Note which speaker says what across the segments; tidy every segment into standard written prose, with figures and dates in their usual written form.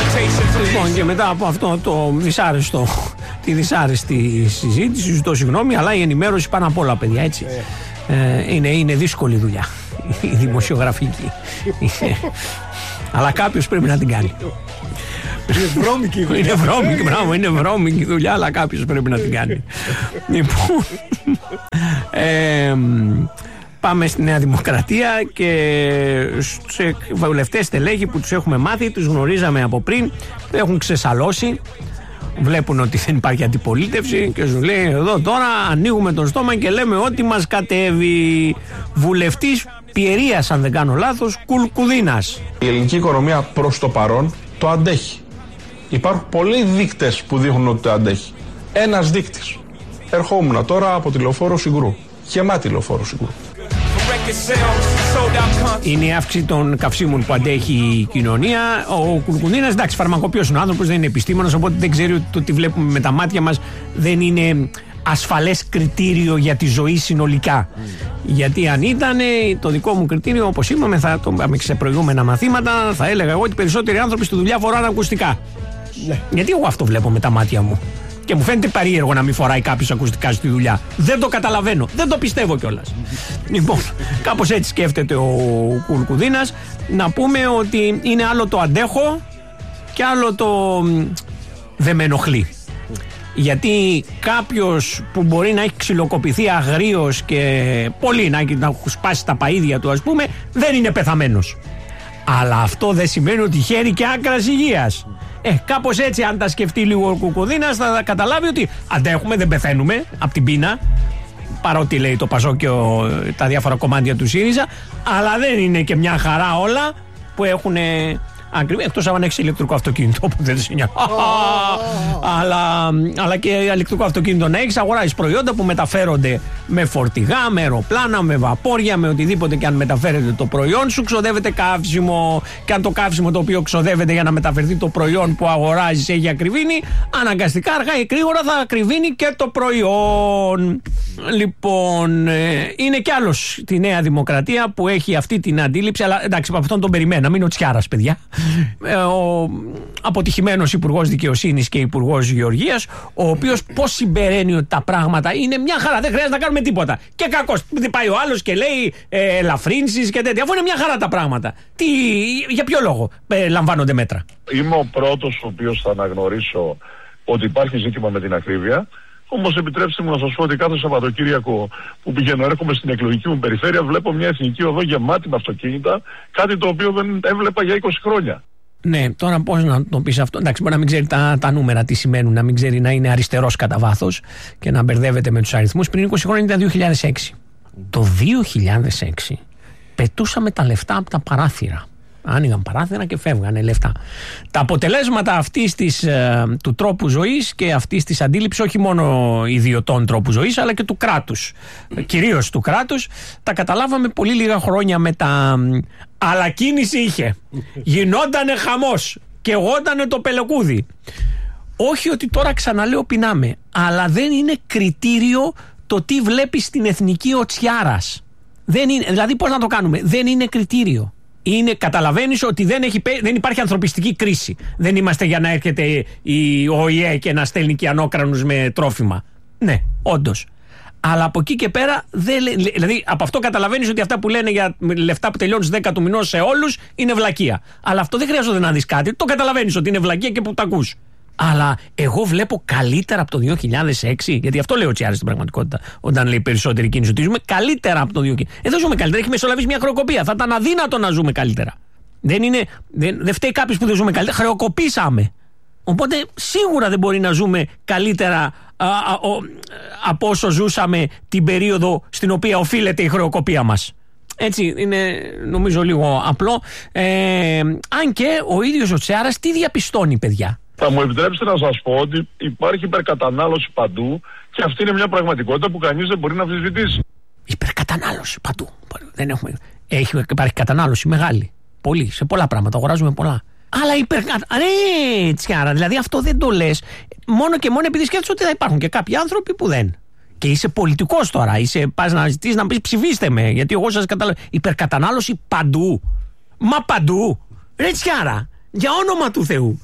Speaker 1: Λοιπόν, και μετά από αυτό το δυσάρεστο, τη δυσάρεστη συζήτηση, ζητώ συγγνώμη, αλλά η ενημέρωση πάνω απ' όλα, παιδιά, έτσι. Είναι δύσκολη δουλειά η δημοσιογραφική. Αλλά κάποιος πρέπει να την κάνει.
Speaker 2: Είναι βρώμικη η δουλειά.
Speaker 1: Είναι βρώμικη δουλειά, αλλά κάποιος πρέπει να την κάνει. Λοιπόν, πάμε στη Νέα Δημοκρατία και στους βουλευτές στελέχη που τους έχουμε μάθει, τους γνωρίζαμε από πριν, έχουν ξεσαλώσει, βλέπουν ότι δεν υπάρχει αντιπολίτευση και σου λέει εδώ τώρα ανοίγουμε το στόμα και λέμε ό,τι μας κατέβει. Βουλευτής Πιερίας, αν δεν κάνω λάθος, Κουλκουδίνας.
Speaker 3: Η ελληνική οικονομία προς το παρόν το αντέχει. Υπάρχουν πολλοί δείκτες που δείχνουν ότι το αντέχει. Ένας δείκτης. Ερχόμουν τώρα από τη λεωφόρο Συγκρού. Γεμάτη λεωφόρο Συγκρού.
Speaker 1: Είναι η αύξηση των καυσίμων που αντέχει η κοινωνία. Ο Κουλκουδίνας, εντάξει, φαρμακοποιός είναι ο άνθρωπος, δεν είναι επιστήμονας, οπότε δεν ξέρει ότι το τι βλέπουμε με τα μάτια μας δεν είναι ασφαλές κριτήριο για τη ζωή συνολικά. Γιατί αν ήταν το δικό μου κριτήριο, όπως είπαμε, θα το είπαμε σε προηγούμενα μαθήματα, θα έλεγα εγώ ότι περισσότεροι άνθρωποι στη δουλειά φοράνε ακουστικά. Ναι. Γιατί εγώ αυτό βλέπω με τα μάτια μου. Και μου φαίνεται περίεργο να μην φοράει κάποιος ακουστικά στη δουλειά. Δεν το καταλαβαίνω. Δεν το πιστεύω κιόλας. Λοιπόν, κάπως έτσι σκέφτεται ο Κουλκουδίνας. Να πούμε ότι είναι άλλο το αντέχω και άλλο το δεν με ενοχλεί. Γιατί κάποιος που μπορεί να έχει ξυλοκοπηθεί αγρίος και πολύ να έχουν σπάσει τα παΐδια του, ας πούμε, δεν είναι πεθαμένος. Αλλά αυτό δεν σημαίνει ότι χαίρει και άκρας υγείας. Κάπως έτσι, αν τα σκεφτεί λίγο ο Κουλκουδίνας, θα καταλάβει ότι αντέχουμε, δεν πεθαίνουμε από την πείνα. Παρότι λέει το Πασόκ και τα διάφορα κομμάτια του ΣΥΡΙΖΑ, αλλά δεν είναι και μια χαρά όλα που έχουν. Εκτός αν έχεις ηλεκτρικό αυτοκίνητο, που δεν σε νοιάζει. Αλλά και ηλεκτρικό αυτοκίνητο να έχεις, αγοράζεις προϊόντα που μεταφέρονται με φορτηγά, με αεροπλάνα, με βαπόρια, με οτιδήποτε και αν μεταφέρεται το προϊόν σου, ξοδεύεται καύσιμο. Και αν το καύσιμο το οποίο ξοδεύεται για να μεταφερθεί το προϊόν που αγοράζεις έχει ακριβήνει, αναγκαστικά αργά ή γρήγορα θα ακριβήνει και το προϊόν. Λοιπόν, είναι κι άλλος στη Νέα Δημοκρατία που έχει αυτή την αντίληψη, αλλά εντάξει, από αυτόν τον περιμέναμε, είναι ο Τσιάρας, παιδιά. Ο αποτυχημένος Υπουργός Δικαιοσύνης και Υπουργός Γεωργίας, ο οποίος πώς συμπεραίνει ότι τα πράγματα είναι μια χαρά, δεν χρειάζεται να κάνουμε τίποτα. Και κακώς πάει ο άλλος και λέει ελαφρύνσεις και τέτοια, αφού είναι μια χαρά τα πράγματα. Για ποιο λόγο λαμβάνονται μέτρα?
Speaker 4: Είμαι ο πρώτος ο οποίος θα αναγνωρίσω ότι υπάρχει ζήτημα με την ακρίβεια. Όμως επιτρέψτε μου να σας πω ότι κάθε Σαββατοκύριακο που πηγαίνω, έρχομαι στην εκλογική μου περιφέρεια, βλέπω μια εθνική οδό γεμάτη με αυτοκίνητα, κάτι το οποίο δεν έβλεπα για 20 χρόνια.
Speaker 1: Ναι, τώρα πώς να το πεις αυτό? Εντάξει, μπορεί να μην ξέρει τα νούμερα τι σημαίνουν, να μην ξέρει, να είναι αριστερός κατά βάθος και να μπερδεύεται με τους αριθμούς. Πριν 20 χρόνια ήταν 2006. Το 2006 πετούσαμε τα λεφτά από τα παράθυρα. Άνοιγαν παράθυρα και φεύγανε λεφτά. Τα αποτελέσματα αυτής του τρόπου ζωής και αυτής της αντίληψης, όχι μόνο ιδιωτών τρόπου ζωής, αλλά και του κράτους, κυρίως του κράτους, τα καταλάβαμε πολύ λίγα χρόνια μετά. Αλλά κίνηση είχε. Γινότανε χαμός και εγώτανε το πελεκούδι. Όχι ότι τώρα ξαναλέω πεινάμε, αλλά δεν είναι κριτήριο το τι βλέπει στην εθνική ο Τσιάρας. Δεν είναι, δηλαδή πώς να το κάνουμε? Δεν είναι κριτήριο. Καταλαβαίνεις ότι δεν υπάρχει ανθρωπιστική κρίση. Δεν είμαστε για να έρχεται η ΟΗΕ και να στέλνει κιανόκρανους με τρόφιμα. Ναι, όντως. Αλλά από εκεί και πέρα, δηλαδή από αυτό καταλαβαίνεις ότι αυτά που λένε για λεφτά που τελειώνουν στις 10 του μηνός σε όλους είναι βλακεία. Αλλά αυτό δεν χρειάζεται να δεις κάτι. Το καταλαβαίνεις ότι είναι βλακεία και που τα ακούς. Αλλά εγώ βλέπω καλύτερα από το 2006, γιατί αυτό λέει ο Τσιάρας στην πραγματικότητα, όταν λέει περισσότερη κίνηση, ότι ζούμε καλύτερα από το 2006. Εδώ ζούμε καλύτερα, έχει μεσολαβήσει μια χρεοκοπία. Θα ήταν αδύνατο να ζούμε καλύτερα. Δεν φταίει κάποιος που δεν ζούμε καλύτερα. Χρεοκοπήσαμε. Οπότε σίγουρα δεν μπορεί να ζούμε καλύτερα από όσο ζούσαμε την περίοδο στην οποία οφείλεται η χρεοκοπία μας. Έτσι είναι, νομίζω, λίγο απλό. Αν και ο ίδιος ο Τσιάρας τι διαπιστώνει, παιδιά?
Speaker 4: Θα μου επιτρέψετε να σας πω ότι υπάρχει υπερκατανάλωση παντού και αυτή είναι μια πραγματικότητα που κανείς δεν μπορεί να αμφισβητήσει.
Speaker 1: Υπερκατανάλωση παντού. Υπάρχει κατανάλωση μεγάλη. Πολύ, σε πολλά πράγματα. Αγοράζουμε πολλά. Αλλά ναι, Τσιάρα, δηλαδή αυτό δεν το λες μόνο και μόνο επειδή σκέφτεσαι ότι θα υπάρχουν και κάποιοι άνθρωποι που δεν. Και είσαι πολιτικός τώρα. Πας να ζητήσεις να πεις ψηφίστε με, γιατί εγώ σας καταλαβαίνω. Υπερκατανάλωση παντού. Μα παντού. Ρε Τσιάρα, για όνομα του Θεού.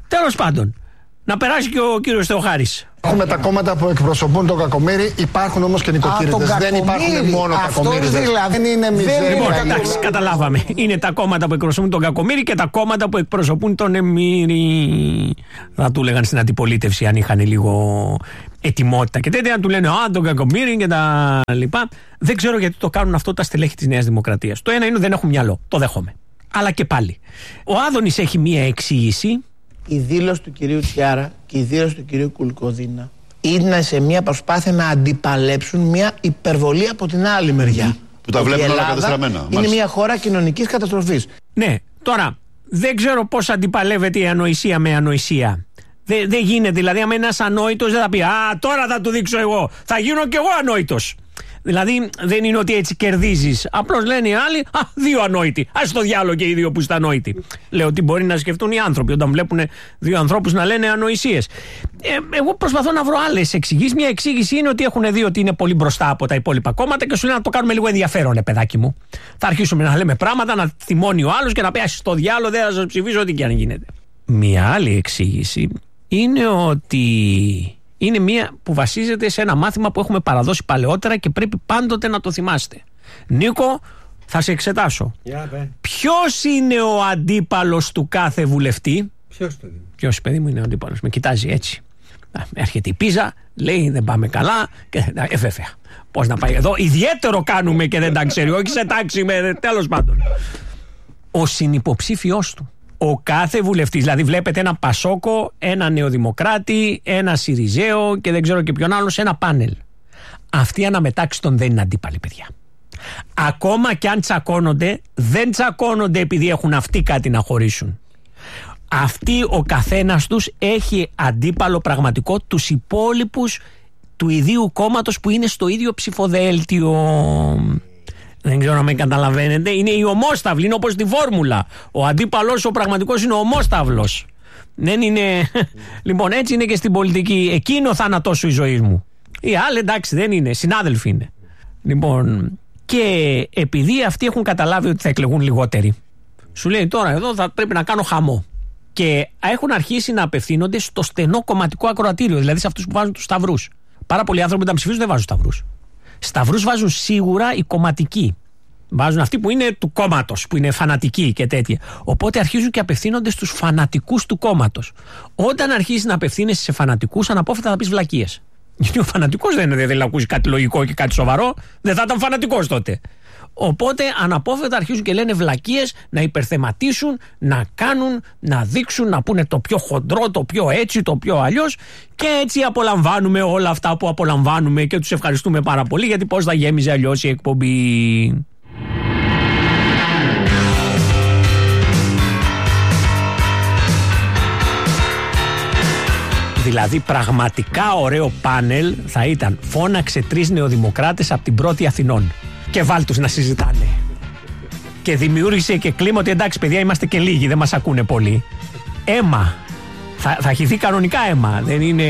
Speaker 1: Τέλος πάντων, να περάσει και ο κύριος Θεοχάρης.
Speaker 5: Έχουμε τα κόμματα που εκπροσωπούν τον Κακομοίρη, υπάρχουν όμως και νοικοκυρίδες. Δεν υπάρχουν μόνο κακομοίριδες.
Speaker 2: Δηλαδή δεν είναι μιζέρια.
Speaker 1: Λοιπόν, εντάξει, καταλάβαμε. Είναι τα κόμματα που εκπροσωπούν τον Κακομοίρη και τα κόμματα που εκπροσωπούν τον Εμμύρη. Θα του λέγαν στην αντιπολίτευση, αν είχαν λίγο ετοιμότητα και τέτοια, να του λένε τον Κακομοίρη και τα λοιπά. Δεν ξέρω γιατί το κάνουν αυτό τα στελέχη της Νέας Δημοκρατίας. Το ένα είναι ότι δεν έχουν μυαλό. Το δέχομαι. Αλλά και πάλι. Ο Άδωνης έχει μία εξήγηση.
Speaker 6: Η δήλωση του κυρίου Τσιάρα και η δήλωση του κυρίου Κουλκοδίνα είναι σε μια προσπάθεια να αντιπαλέψουν μια υπερβολή από την άλλη μεριά.
Speaker 7: Που τα βλέπουν όλα κατεστραμμένα.
Speaker 6: Είναι μια χώρα κοινωνικής καταστροφής.
Speaker 1: Ναι, τώρα δεν ξέρω πώς αντιπαλεύεται η ανοησία με ανοησία. Δεν γίνεται, δηλαδή, αν ένας ανόητος δεν θα πει τώρα θα του δείξω εγώ. Θα γίνω κι εγώ ανόητος. Δηλαδή δεν είναι ότι έτσι κερδίζεις. Απλώς λένε οι άλλοι, δύο ανόητοι. Ας το διάλογο και οι δύο που είστε ανόητοι. Λέω ότι μπορεί να σκεφτούν οι άνθρωποι όταν βλέπουν δύο ανθρώπους να λένε ανοησίες. Εγώ προσπαθώ να βρω άλλες εξηγήσεις. Μια εξήγηση είναι ότι έχουν δει ότι είναι πολύ μπροστά από τα υπόλοιπα κόμματα και σου λένε να το κάνουμε λίγο ενδιαφέρον, παιδάκι μου. Θα αρχίσουμε να λέμε πράγματα, να θυμώνει ο άλλος και να πει στο διάλογο δεν θα σας ψηφίσω ό,τι και αν γίνεται. Μια άλλη εξήγηση είναι ότι είναι μία που βασίζεται σε ένα μάθημα που έχουμε παραδώσει παλαιότερα και πρέπει πάντοτε να το θυμάστε. Νίκο, θα σε εξετάσω. Ποιος είναι ο αντίπαλος του κάθε βουλευτή? Ποιος, παιδί μου, είναι ο αντίπαλος? Με κοιτάζει έτσι. Έρχεται η Πίζα, λέει δεν πάμε καλά και βέβαια. Πώς να πάει εδώ? Ιδιαίτερο κάνουμε και δεν τα ξέρει. Όχι σε τάξη με, τέλος πάντων. Ο συνυποψήφιός του. Ο κάθε βουλευτής, δηλαδή βλέπετε ένα Πασόκο, ένα Νεοδημοκράτη, ένα Σιριζέο και δεν ξέρω και ποιον άλλο σε ένα πάνελ. Αυτοί αναμετάξει των δεν είναι αντίπαλοι, παιδιά. Ακόμα και αν τσακώνονται, δεν τσακώνονται επειδή έχουν αυτοί κάτι να χωρίσουν. Αυτοί ο καθένας τους έχει αντίπαλο πραγματικό τους υπόλοιπους του ιδίου κόμματος που είναι στο ίδιο ψηφοδέλτιο. Δεν ξέρω να με καταλαβαίνετε. Είναι η ομόσταυλη, είναι όπως στη φόρμουλα. Ο αντίπαλος ο πραγματικός είναι ο ομόσταυλος. Δεν είναι. Λοιπόν, έτσι είναι και στην πολιτική. Εκεί είναι ο θάνατός σου η ζωή μου. Οι άλλοι εντάξει δεν είναι, συνάδελφοι είναι. Λοιπόν, και επειδή αυτοί έχουν καταλάβει ότι θα εκλεγούν λιγότεροι, σου λέει τώρα εδώ θα πρέπει να κάνω χαμό. Και έχουν αρχίσει να απευθύνονται στο στενό κομματικό ακροατήριο, δηλαδή σε αυτούς που βάζουν τους σταυρούς. Πάρα πολλοί άνθρωποι όταν ψηφίζουν δεν βάζουν σταυρούς. Σταυρούς βάζουν σίγουρα οι κομματικοί. Βάζουν αυτοί που είναι του κόμματος, που είναι φανατικοί και τέτοια. Οπότε αρχίζουν και απευθύνονται στους φανατικούς του κόμματος. Όταν αρχίσει να απευθύνεσαι σε φανατικούς, αναπόφευκτα θα πεις βλακίες. Γιατί ο φανατικός δεν θέλει να ακούσει κάτι λογικό και κάτι σοβαρό, δεν θα ήταν φανατικός τότε. Οπότε αναπόφευκτα αρχίζουν και λένε βλακίες, να υπερθεματίσουν, να κάνουν, να δείξουν, να πούνε το πιο χοντρό, το πιο έτσι, το πιο αλλιώς. Και έτσι απολαμβάνουμε όλα αυτά που απολαμβάνουμε και τους ευχαριστούμε πάρα πολύ, γιατί πώς θα γέμιζε αλλιώς η εκπομπή. Δηλαδή πραγματικά ωραίο πάνελ θα ήταν φώναξε 3 νεοδημοκράτες από την πρώτη Αθηνών και βάλ' τους να συζητάνε. Και δημιούργησε και κλίμα ότι εντάξει παιδιά είμαστε και λίγοι, δεν μας ακούνε πολύ. Αίμα. Θα χυθεί κανονικά αίμα. Δεν είναι...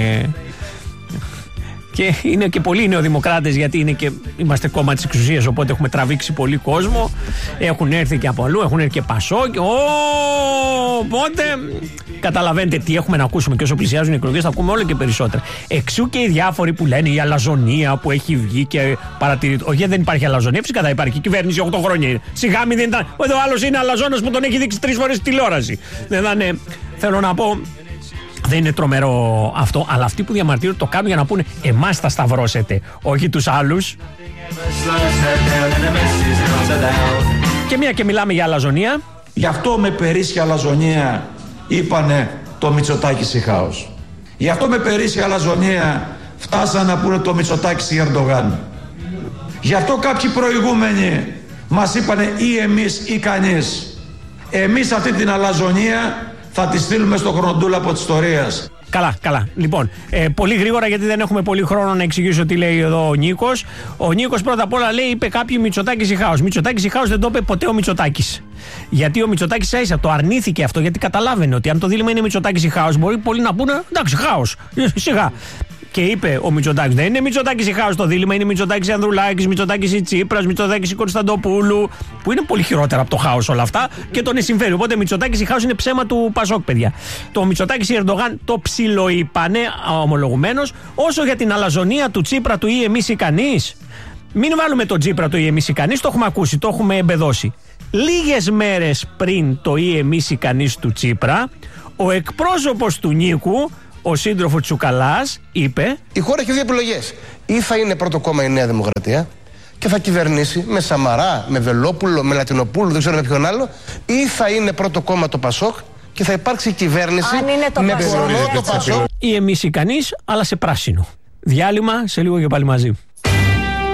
Speaker 1: Και είναι και πολλοί νεοδημοκράτες γιατί είμαστε κόμμα της εξουσίας, οπότε έχουμε τραβήξει πολύ κόσμο. Έχουν έρθει και από αλλού, έχουν έρθει και Πασόκ. Οπότε καταλαβαίνετε τι έχουμε να ακούσουμε και όσο πλησιάζουν οι εκλογές θα ακούμε όλο και περισσότερα. Εξού και οι διάφοροι που λένε η αλαζονία που έχει βγει και παρατηρείται. Όχι, δεν υπάρχει αλαζονία, φυσικά θα υπάρχει. Η κυβέρνηση 8 χρόνια είναι. Σιγά μην δεν ήταν. Εδώ άλλος είναι αλαζόνας που τον έχει δείξει 3 φορές τηλεόραση. Δεν θα είναι. Θέλω να πω. Δεν είναι τρομερό αυτό, αλλά αυτοί που διαμαρτύρονται το κάνουν για να πούνε εμάς θα σταυρώσετε, όχι τους άλλους. Και μια και μιλάμε για αλαζονία.
Speaker 8: Γι' αυτό με περίσσια αλαζονία είπανε το Μητσοτάκη χάος. Γι' αυτό με περίσσια αλαζονία φτάσαν να πούνε το Μητσοτάκη Ερντογάν. Γι' αυτό κάποιοι προηγούμενοι μας είπανε ή εμείς ή κανείς. Εμείς αυτή την αλαζονία θα τη στείλουμε στο χρονοτούλαπο της ιστορίας.
Speaker 1: Καλά. Λοιπόν, πολύ γρήγορα γιατί δεν έχουμε πολύ χρόνο να εξηγήσω τι λέει εδώ ο Νίκος. Ο Νίκος πρώτα απ' όλα λέει, είπε κάποιοι Μητσοτάκης ή χάος. Μητσοτάκης ή χάος δεν το είπε ποτέ ο Μητσοτάκης. Γιατί ο Μητσοτάκης ίσα το αρνήθηκε αυτό, γιατί καταλάβαινε ότι αν το δίλημμα είναι Μητσοτάκης ή χάος, μπορεί πολλοί να πούνε εντάξει, χάος. Σιγά. Και είπε ο Μητσοτάκης, δεν είναι Μητσοτάκης η Χάος το δίλημμα, είναι Μητσοτάκης Ανδρουλάκης, Μητσοτάκης η Τσίπρας, Μητσοτάκης η Κωνσταντοπούλου, που είναι πολύ χειρότερα από το Χάος όλα αυτά και τον συμφέρει. Οπότε Μητσοτάκης η Χάος είναι ψέμα του Πασόκ, παιδιά. Το Μητσοτάκης η Ερντογάν το ψιλοείπανε ομολογουμένως. Όσο για την αλαζονία του Τσίπρα του ή εμείς ή κανείς, μην βάλουμε τον Τσίπρα του ή εμείς ή κανείς, το έχουμε ακούσει, το έχουμε εμπεδώσει. Λίγες μέρες πριν το ή εμείς ή κανείς του Τσίπρα, ο εκπρόσωπος του Νίκου, ο σύντροφος Τσουκαλάς, είπε:
Speaker 9: η χώρα έχει δύο επιλογές. Ή θα είναι πρώτο κόμμα η Νέα Δημοκρατία και θα κυβερνήσει με Σαμαρά, με Βελόπουλο, με Λατινοπούλου, δεν ξέρω με ποιον άλλο, ή θα είναι πρώτο κόμμα το Πασόκ και θα υπάρξει κυβέρνηση με ψωμό το Πασόκ.
Speaker 1: Ή εμείς ή κανείς, αλλά σε πράσινο. Διάλειμμα, σε λίγο και πάλι μαζί.